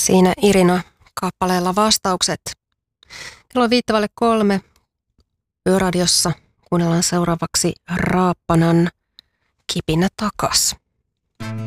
Siinä Irina kappaleella vastaukset. Kello on 2:05 Yöradiossa. Kuunnellaan seuraavaksi Raappanan Kipinä takas.